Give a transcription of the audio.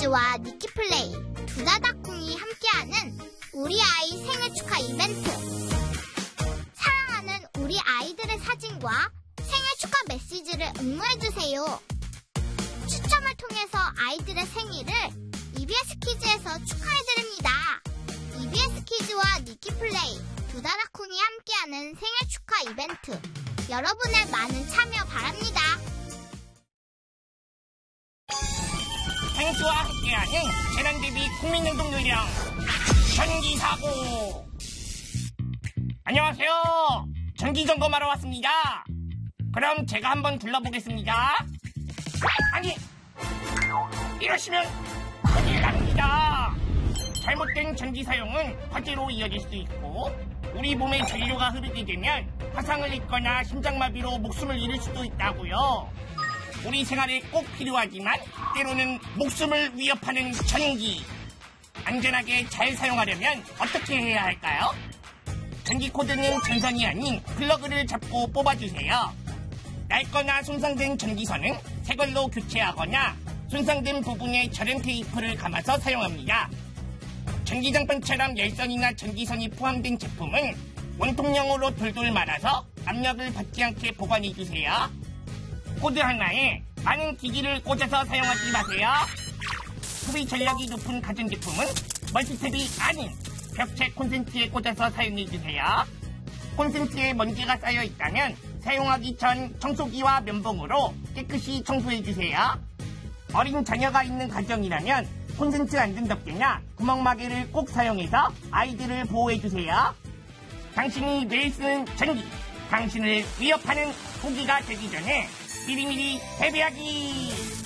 뮤직키즈와 니키플레이 두다다쿵이 함께하는 우리 아이 생일 축하 이벤트. 사랑하는 우리 아이들의 사진과 생일 축하 메시지를 응모해주세요. 추첨을 통해서 아이들의 생일을 EBS 키즈에서 축하해드립니다. EBS 키즈와 니키플레이 두다다쿵이 함께하는 생일 축하 이벤트. 여러분의 많은 참여 바랍니다. 생수와 함께하는 재난 대비 국민행동 요령 전기사고. 안녕하세요. 전기 점검하러 왔습니다. 그럼 제가 한번 둘러보겠습니다. 아니, 이러시면 큰일 납니다. 잘못된 전기 사용은 화재로 이어질 수도 있고, 우리 몸에 전류가 흐르게 되면 화상을 입거나 심장마비로 목숨을 잃을 수도 있다고요. 우리 생활에 꼭 필요하지만 때로는 목숨을 위협하는 전기. 안전하게 잘 사용하려면 어떻게 해야 할까요? 전기 코드는 전선이 아닌 플러그를 잡고 뽑아주세요. 낡거나 손상된 전기선은 새 걸로 교체하거나 손상된 부분에 절연 테이프를 감아서 사용합니다. 전기장판처럼 열선이나 전기선이 포함된 제품은 원통형으로 돌돌 말아서 압력을 받지 않게 보관해주세요. 코드 하나에 많은 기기를 꽂아서 사용하지 마세요. 소비 전력이 높은 가전제품은 멀티탭이 아닌 벽체 콘센트에 꽂아서 사용해주세요. 콘센트에 먼지가 쌓여있다면 사용하기 전 청소기와 면봉으로 깨끗이 청소해주세요. 어린 자녀가 있는 가정이라면 콘센트 안전 덮개나 구멍마개를 꼭 사용해서 아이들을 보호해주세요. 당신이 매일 쓰는 전기, 당신을 위협하는 고기가 되기 전에 미리미리 대비하기.